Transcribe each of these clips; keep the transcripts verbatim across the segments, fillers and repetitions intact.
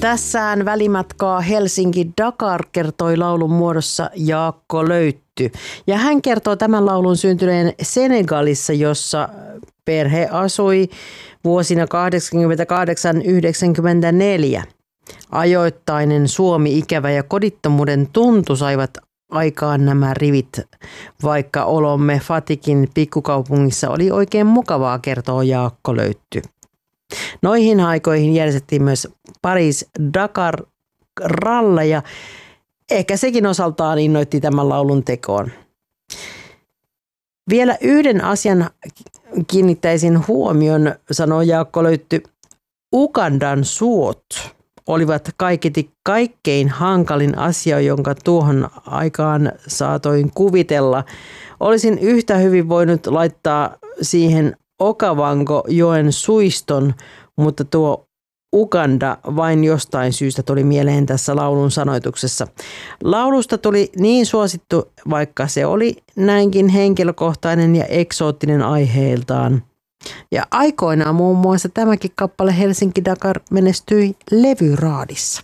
Tässään välimatkaa Helsinki-Dakar kertoi laulun muodossa Jaakko Löytty. Ja hän kertoo tämän laulun syntyneen Senegalissa, jossa perhe asui vuosina kahdeksankymmentäkahdeksan yhdeksänkymmentäneljä. Ajoittainen Suomi-ikävä ja kodittomuuden tuntu saivat aikaan nämä rivit, vaikka olomme Fatikin pikkukaupungissa oli oikein mukavaa, kertoo Jaakko Löytty. Noihin aikoihin järjestettiin myös Paris-Dakar-ralle ja ehkä sekin osaltaan innoitti tämän laulun tekoon. Vielä yhden asian kiinnittäisin huomion, sanoo Jaakko Löytty. Ugandan suot olivat kaiketi kaikkein hankalin asia, jonka tuohon aikaan saatoin kuvitella. Olisin yhtä hyvin voinut laittaa siihen Okavango-joen suiston, mutta tuo Uganda vain jostain syystä tuli mieleen tässä laulun sanoituksessa. Laulusta tuli niin suosittu, vaikka se oli näinkin henkilökohtainen ja eksoottinen aiheiltaan. Ja aikoinaan muun muassa tämäkin kappale Helsinki-Dakar menestyi levyraadissa.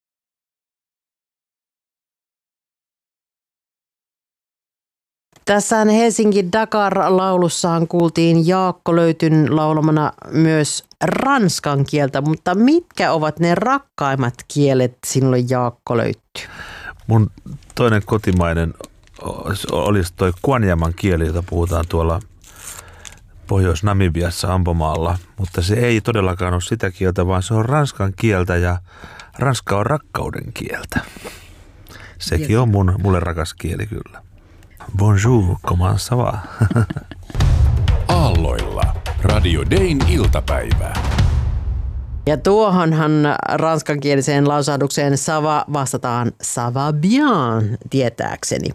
Tässä Helsinki-Dakar-laulussahan kuultiin Jaakko Löytyn laulamana myös ranskan kieltä, mutta mitkä ovat ne rakkaimmat kielet sinulle, Jaakko Löytty? Mun toinen kotimainen olisi toi Kuanjaman kieli, jota puhutaan tuolla Pohjois-Namibiassa Ampomaalla, mutta se ei todellakaan ole sitä kieltä, vaan se on ranskan kieltä ja ranska on rakkauden kieltä. Sekin on mun, mulle rakas kieli kyllä. Bonjour, comment ça va? Aalloilla. Radio Dayn iltapäivää. Ja tuohonhan ranskankieliseen lausahdukseen ça va vastataan ça va bien, tietääkseni.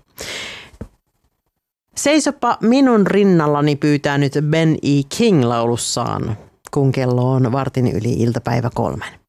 Seisopa minun rinnallani, pyytää nyt Ben E. King laulussaan, kun kello on vartin yli iltapäivä kolmen.